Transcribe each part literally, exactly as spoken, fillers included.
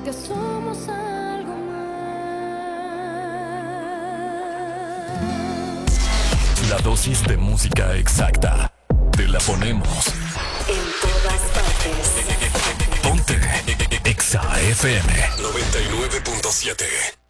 porque somos algo más. La dosis de música exacta te la ponemos en todas partes. Ponte Exa F M noventa y nueve punto siete.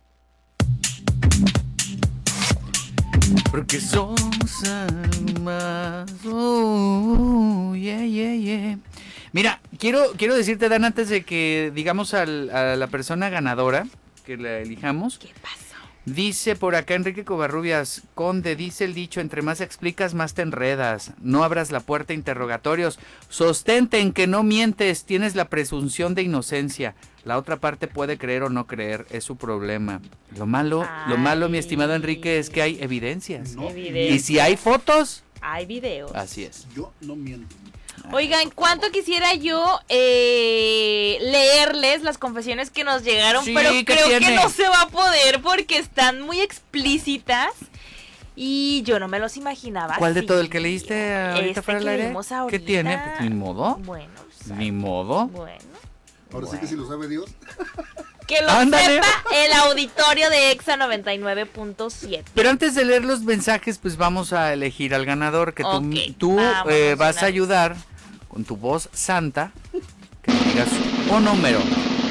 Porque somos algo más. Oh, yeah, yeah, yeah. Mira, quiero, quiero decirte, Dan, antes de que digamos al, a la persona ganadora, que la elijamos. ¿Qué pasó? Dice por acá Enrique Covarrubias, Conde, dice el dicho, entre más explicas, más te enredas. No abras la puerta a interrogatorios. Sostente en que no mientes, tienes la presunción de inocencia. La otra parte puede creer o no creer, es su problema. Lo malo, Ay. lo malo, mi estimado Enrique, es que hay evidencias. No, Evidencia. Y si hay fotos, Hay videos. así es. yo no miento. Oigan, ¿cuánto quisiera yo eh, leerles las confesiones que nos llegaron? Sí, pero ¿qué creo tiene? que no se va a poder porque están muy explícitas y yo no me los imaginaba. ¿Cuál de así. todo el que leíste ahorita Este para el que aire? leímos ¿Qué ahorita. tiene? Pues, ni modo. Bueno, pues, Ni modo. bueno. Ahora sí que si lo sabe Dios. Que lo Ándale. sepa el auditorio de Exa noventa y nueve punto siete. Pero antes de leer los mensajes, pues vamos a elegir al ganador, que tú, Ok, tú vámonos eh, de vas una a vez. ayudar con tu voz santa, que me digas un número.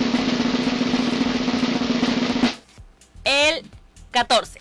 El catorce.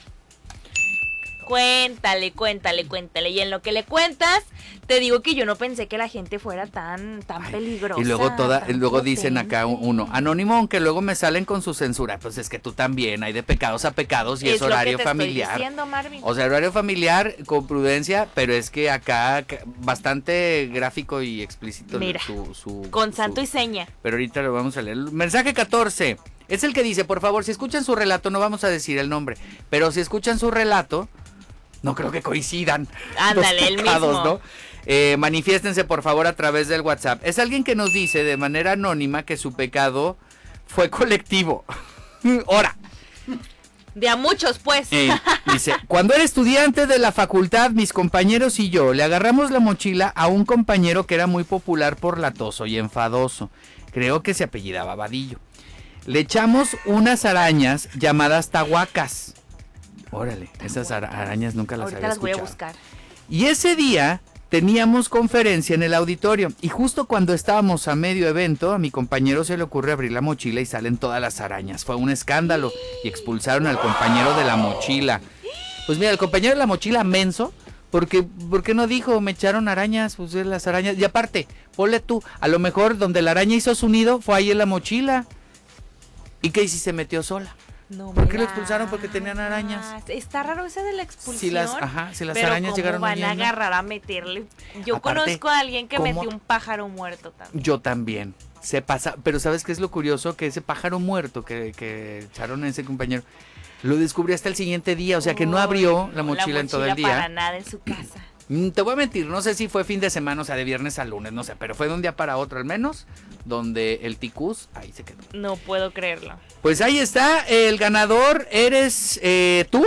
Cuéntale, cuéntale, cuéntale. Y en lo que le cuentas, te digo que yo no pensé que la gente fuera tan, tan peligrosa. Y luego toda, tan y luego dicen potente. acá uno, anónimo, aunque luego me salen con su censura. Pues es que tú también, hay de pecados a pecados y es, Es lo que horario te estoy familiar. diciendo, Marvin. O sea, horario familiar con prudencia, pero es que acá ca- bastante gráfico y explícito. Mira, su, su, Con su- santo y seña. Pero ahorita lo vamos a leer. Mensaje catorce. Es el que dice, por favor, si escuchan su relato, no vamos a decir el nombre, pero si escuchan su relato, no creo que coincidan. Ándale, los el pecados, mismo. ¿no? Eh, manifiéstense, por favor, a través del WhatsApp. Es alguien que nos dice de manera anónima que su pecado fue colectivo. Ahora. De a muchos, pues. Eh, dice, cuando era estudiante de la facultad, mis compañeros y yo le agarramos la mochila a un compañero que era muy popular por latoso y enfadoso. Creo que se apellidaba Vadillo. Le echamos unas arañas llamadas tahuacas. Órale, esas ara- arañas nunca las Ahorita había las voy a escuchado. buscar. Y ese día teníamos conferencia en el auditorio y justo cuando estábamos a medio evento, a mi compañero se le ocurre abrir la mochila y salen todas las arañas. Fue un escándalo y expulsaron al compañero de la mochila. Pues mira, el compañero de la mochila menso, porque ¿por qué no dijo me echaron arañas? Pues eh, las arañas. Y aparte, ponle tú, a lo mejor donde la araña hizo su nido fue ahí en la mochila. ¿Y qué si se metió sola? No ¿Por me qué lo expulsaron? Porque tenían digas. arañas. Está raro esa de la expulsión. Si las, ajá, si las pero arañas ¿cómo llegaron van a huyendo? agarrar a meterle? Yo Aparte, conozco a alguien que ¿cómo? metió un pájaro muerto también. Yo también. Se pasa, pero ¿sabes qué es lo curioso? Que ese pájaro muerto que, que echaron a ese compañero, lo descubrí hasta el siguiente día, o sea que no Uy, abrió no, la mochila en todo el día. para nada en su casa. Mm, Te voy a mentir, no sé si fue fin de semana, o sea, de viernes a lunes, no sé, pero fue de un día para otro al menos, donde el ticús ahí se quedó. No puedo creerlo. Pues ahí está, el ganador eres eh, tú.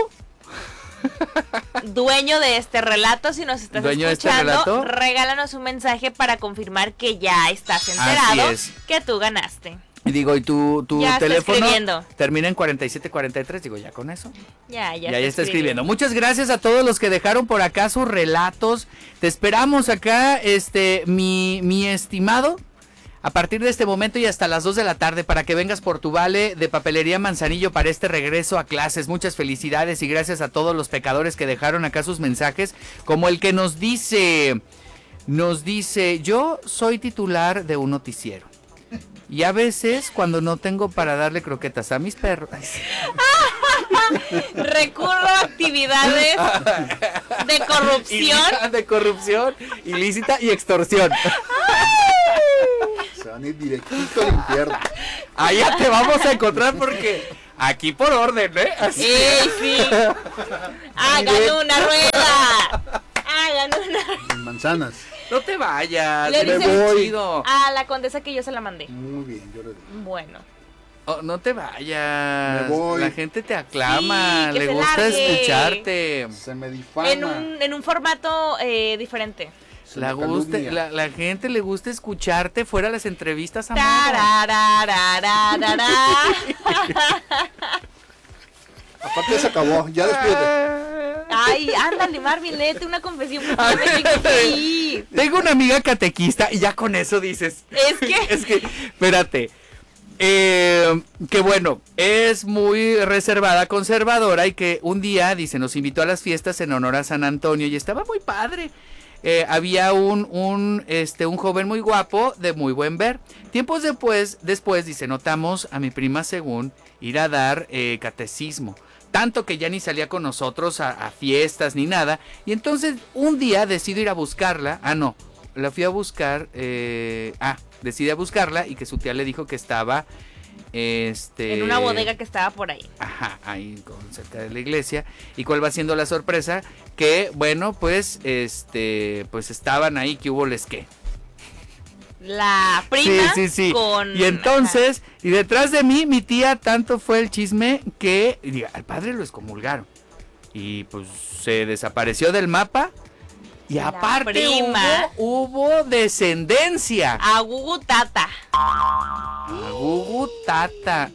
Dueño de este relato, si nos estás Dueño de este escuchando, relato. regálanos un mensaje para confirmar que ya estás enterado es. que tú ganaste. Y digo, y tu, tu Ya está teléfono escribiendo. termina en cuarenta y siete cuarenta y tres, digo, ya con eso. Ya, ya, Ya, ya está escribiendo. Muchas gracias a todos los que dejaron por acá sus relatos. Te esperamos acá, este, mi, mi estimado, a partir de este momento y hasta las dos de la tarde para que vengas por tu vale de Papelería Manzanillo para este regreso a clases. Muchas felicidades y gracias a todos los pecadores que dejaron acá sus mensajes, como el que nos dice, nos dice, yo soy titular de un noticiero. Y a veces, cuando no tengo para darle croquetas a mis perros... Recurro a actividades de corrupción. Ilícita, de corrupción, ilícita y extorsión. Se van a ir directito al infierno. Allá te vamos a encontrar porque aquí por orden, ¿eh? Así. ¡Ey, sí! ¡Hagan una rueda! ¡Hagan una rueda! En manzanas. No te vayas, Le eres dices- muy chido. A la condesa que yo se la mandé. Muy bien, yo le digo. Bueno. Oh, no te vayas. Me voy. La gente te aclama, Sí, que le se gusta largue. escucharte. Se me difama. En un, en un formato eh, diferente. Se La, me guste, calumnia. la, la gente le gusta escucharte fuera de las entrevistas, amor. Tarararararara. Aparte ya se acabó, ya despídete. Ay, ándale, Marvin, léete una confesión. porque A ya me ver, tengo que ir. Tengo una amiga catequista y ya con eso dices. Es que... Es que, espérate. Eh, que bueno, es muy reservada, conservadora y que un día, dice, nos invitó a las fiestas en honor a San Antonio y estaba muy padre. Eh, había un, un, este, un joven muy guapo, de muy buen ver. Tiempos después, después, dice, notamos a mi prima según ir a dar eh, catecismo. Tanto que ya ni salía con nosotros a, a fiestas ni nada. Y entonces un día decido ir a buscarla. Ah, no, la fui a buscar. Eh, ah, decidí a buscarla y que su tía le dijo que estaba... Este, En una bodega que estaba por ahí. Ajá, ahí con, cerca de la iglesia. ¿Y cuál va siendo la sorpresa? Que, bueno, pues, este, pues estaban ahí, que hubo les que. La prima Sí, sí, sí. con... Y entonces, y detrás de mí, mi tía, tanto fue el chisme que, y diga, al padre lo excomulgaron. Y pues se desapareció del mapa. Y La aparte prima. hubo, hubo descendencia. A Gugu Tata. A Gugu Tata.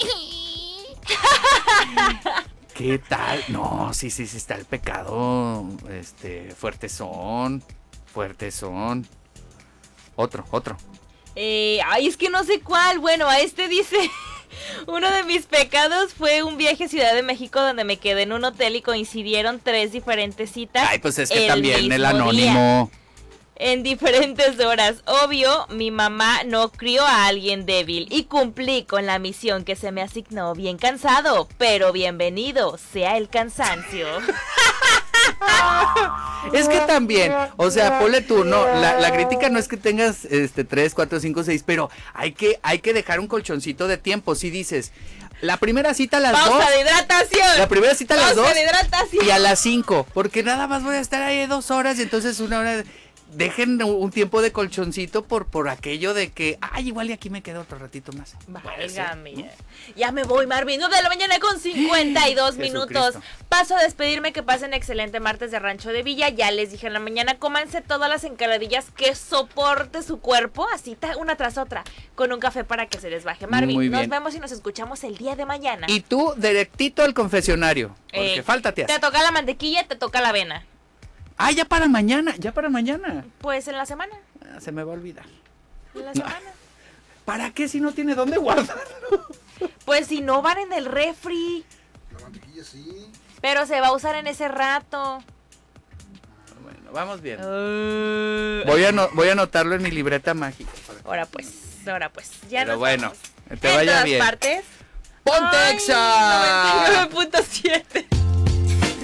¿Qué tal? No, sí, sí, sí está el pecado. Este, fuertes son. Fuertes son. Otro, otro. Eh, ay, es que no sé cuál. Bueno, a este dice... Uno de mis pecados fue un viaje a Ciudad de México donde me quedé en un hotel y coincidieron tres diferentes citas. Ay, pues es que el también el mismo anónimo. día, en diferentes horas. Obvio, mi mamá no crió a alguien débil y cumplí con la misión que se me asignó. Bien cansado, pero bienvenido sea el cansancio. Es que también, o sea, ponle tú, no, la, la crítica no es que tengas este tres, cuatro, cinco, seis, pero hay que, hay que dejar un colchoncito de tiempo. Si dices, la primera cita a las dos, Pausa de hidratación. la primera cita a las Pausa dos de hidratación. y a las cinco, porque nada más voy a estar ahí dos horas y entonces una hora. Dejen un tiempo de colchoncito por, por aquello de que, ay, igual y aquí me quedo otro ratito más. Válgame. Ya me voy, Marvin. nueve de la mañana con cincuenta y dos minutos. Paso a despedirme. Que pasen excelente martes de Rancho de Villa. Ya les dije en la mañana, cómanse todas las encaradillas que soporte su cuerpo, así una tras otra, con un café para que se les baje. Marvin, Muy nos bien. vemos y nos escuchamos el día de mañana. Y tú, directito al confesionario, porque Eh, falta te hace. Te toca la mantequilla, te toca la avena. Ah, ya para mañana, ya para mañana. Pues en la semana. Ah, se me va a olvidar. En la semana. ¿Para qué si no tiene dónde guardarlo? Pues si no van en el refri. La mantequilla sí. Pero se va a usar en ese rato. Bueno, vamos bien. Uh, Voy a, no- voy a anotarlo en mi libreta mágica. Ahora pues, ahora pues. Ya Pero nos bueno, vamos. te En vaya todas bien. partes. ¡Ponte Ay, Exa! noventa y nueve punto siete.